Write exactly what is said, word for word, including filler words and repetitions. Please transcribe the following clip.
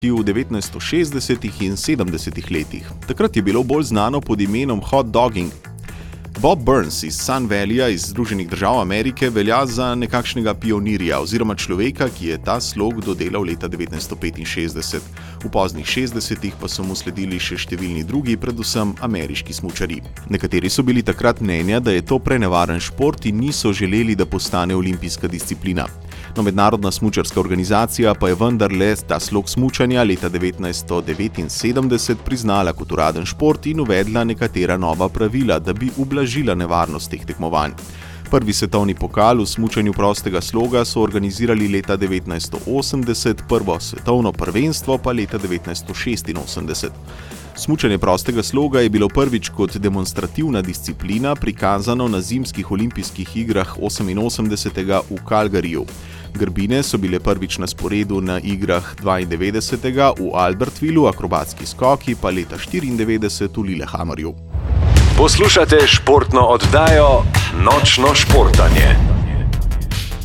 v devetnajststo šestdesetih in sedemdesetih letih. Takrat je bilo bolj znano pod imenom hot dogging. Bob Burns iz Sun Valleyja iz Združenih držav Amerike velja za nekakšnega pionirja oziroma človeka, ki je ta slog dodelal leta devetnajststo petinšestdeset. V poznih šestdesetih pa so mu sledili še številni drugi, predvsem ameriški smučarji. Nekateri so bili takrat mnenja, da je to prenevaren šport in niso želeli, da postane olimpijska disciplina. No, Mednarodna smučarska organizacija pa je vendarle ta slog smučanja leta devetnajststo devetinsedemdeset priznala kot uraden šport in uvedla nekatera nova pravila, da bi ublažila nevarnost teh tekmovanj. Prvi svetovni pokal v smučanju prostega sloga so organizirali leta devetnajststo osemdeset, prvo svetovno prvenstvo pa leta devetnajststo šestinosemdeset. Smučanje prostega sloga je bilo prvič kot demonstrativna disciplina prikazano na zimskih olimpijskih igrah oseminosemdesetega v Calgaryju. Grbine so bile prvič na sporedu na igrah dvaindevetdesetega v Albertvillu, akrobatski skoki pa leta štiriindevetdeset v Lillehammerju. Poslušate športno oddajo Nočno športanje.